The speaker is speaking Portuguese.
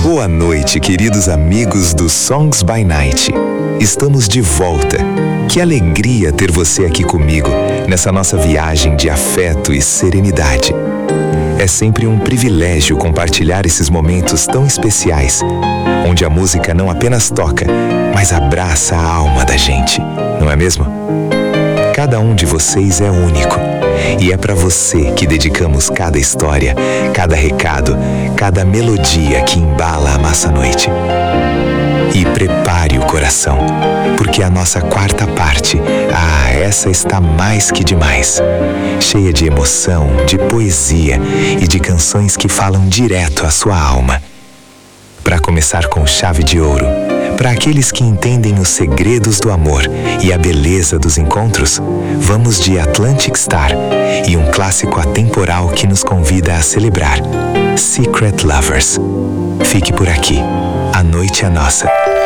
Boa noite, queridos amigos do Songs by Night. Estamos de volta. Que alegria ter você aqui comigo nessa nossa viagem de afeto e serenidade. É sempre um privilégio compartilhar esses momentos tão especiais, onde a música não apenas toca, mas abraça a alma da gente, não é mesmo? Cada um de vocês é único, e é para você que dedicamos cada história, cada recado, cada melodia que embala a nossa noite. E prepare o coração, porque a nossa quarta parte, essa está mais que demais. Cheia de emoção, de poesia e de canções que falam direto à sua alma. Para começar com chave de ouro, para aqueles que entendem os segredos do amor e a beleza dos encontros, vamos de Atlantic Star e um clássico atemporal que nos convida a celebrar, Secret Lovers. Fique por aqui, a noite é nossa.